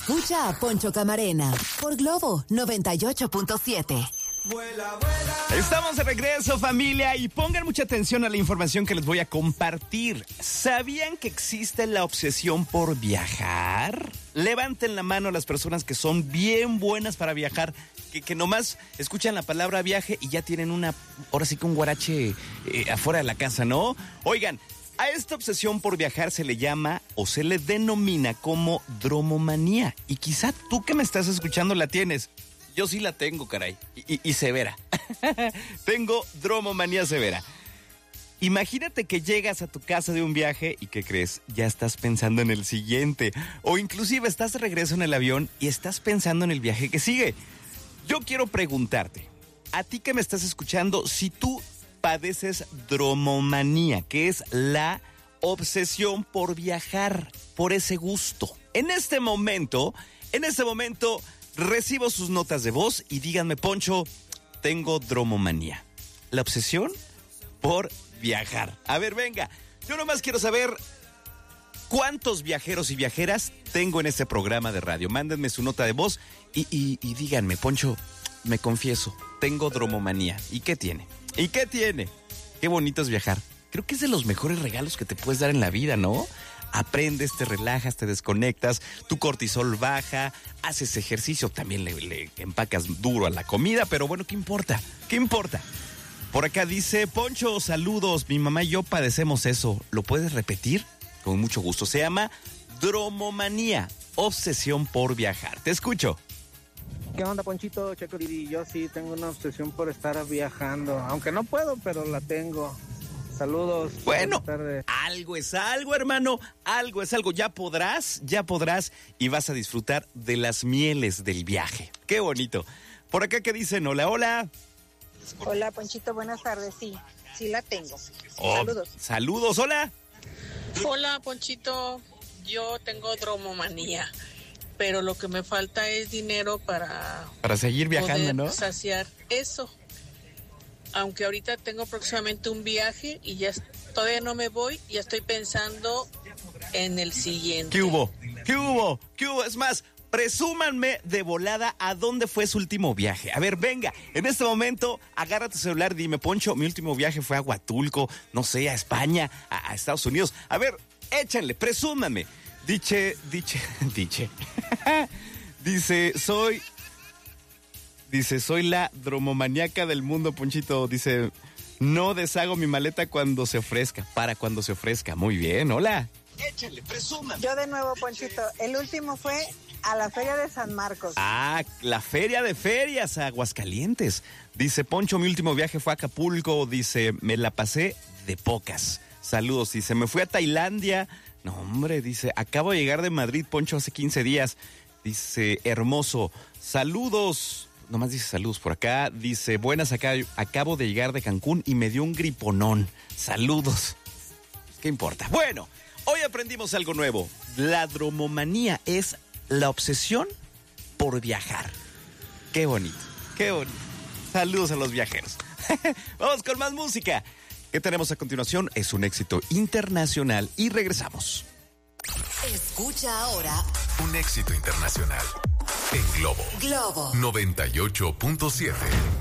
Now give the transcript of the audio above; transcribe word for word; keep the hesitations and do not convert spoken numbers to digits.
Escucha a Poncho Camarena por Globo noventa y ocho punto siete. Vuela, vuela. Estamos de regreso, familia, y pongan mucha atención a la información que les voy a compartir. ¿Sabían que existe la obsesión por viajar? Levanten la mano a las personas que son bien buenas para viajar, que, que nomás escuchan la palabra viaje y ya tienen una, ahora sí que un guarache eh, afuera de la casa, ¿no? Oigan, a esta obsesión por viajar se le llama o se le denomina como dromomanía. Y quizá tú que me estás escuchando la tienes. Yo sí la tengo, caray. Y, y, y severa. Tengo dromomanía severa. Imagínate que llegas a tu casa de un viaje y ¿qué crees? Ya estás pensando en el siguiente. O inclusive estás de regreso en el avión y estás pensando en el viaje que sigue. Yo quiero preguntarte, a ti que me estás escuchando, si tú padeces dromomanía, que es la obsesión por viajar, por ese gusto. En este momento, en este momento, recibo sus notas de voz y díganme, Poncho, tengo dromomanía. La obsesión por viajar. A ver, venga, yo nomás quiero saber cuántos viajeros y viajeras tengo en este programa de radio. Mándenme su nota de voz y, y, y díganme, Poncho, me confieso, tengo dromomanía. ¿Y qué tiene? ¿Y qué tiene? Qué bonito es viajar. Creo que es de los mejores regalos que te puedes dar en la vida, ¿no? Aprendes, te relajas, te desconectas, tu cortisol baja, haces ejercicio, también le, le empacas duro a la comida, pero bueno, ¿qué importa? ¿Qué importa? Por acá dice, Poncho, saludos, mi mamá y yo padecemos eso. ¿Lo puedes repetir? Con mucho gusto. Se llama dromomanía, obsesión por viajar. Te escucho. ¿Qué onda, Ponchito? Checo Didi, yo sí tengo una obsesión por estar viajando, aunque no puedo, pero la tengo. Saludos. Bueno, algo es algo, hermano, algo es algo. Ya podrás, ya podrás y vas a disfrutar de las mieles del viaje. Qué bonito. Por acá, ¿qué dicen? Hola, hola. Hola, Ponchito, buenas tardes. Sí, sí la tengo. Oh, saludos. Saludos, hola. Hola, Ponchito, yo tengo dromomanía, pero lo que me falta es dinero para... Para seguir viajando, poder ¿no? saciar eso. Aunque ahorita tengo próximamente un viaje y ya todavía no me voy, ya estoy pensando en el siguiente. ¿Qué hubo? ¿Qué hubo? ¿Qué hubo? Es más, presúmanme de volada a dónde fue su último viaje. A ver, venga, en este momento, agarra tu celular, dime, Poncho, mi último viaje fue a Huatulco, no sé, a España, a, a Estados Unidos. A ver, échenle, presúmanme. Dice, dice, dice, dice, soy, dice, soy la dromomaníaca del mundo, Ponchito. Dice, no deshago mi maleta cuando se ofrezca, para cuando se ofrezca. Muy bien, hola. Échale, presúmame. Yo de nuevo, Ponchito, el último fue a la Feria de San Marcos. Ah, la Feria de Ferias, a Aguascalientes. Dice, Poncho, mi último viaje fue a Acapulco. Dice, me la pasé de pocas. Saludos, dice, me fui a Tailandia. No, hombre, dice, acabo de llegar de Madrid, Poncho, hace quince días. Dice, hermoso, saludos. Nomás dice saludos por acá. Dice, buenas, acá, acabo de llegar de Cancún y me dio un griponón. Saludos. ¿Qué importa? Bueno, hoy aprendimos algo nuevo. La dromomanía es la obsesión por viajar. Qué bonito, qué bonito. Saludos a los viajeros. Vamos con más música. ¿Qué tenemos a continuación? Es un éxito internacional y regresamos. Escucha ahora un éxito internacional en Globo. Globo noventa y ocho punto siete.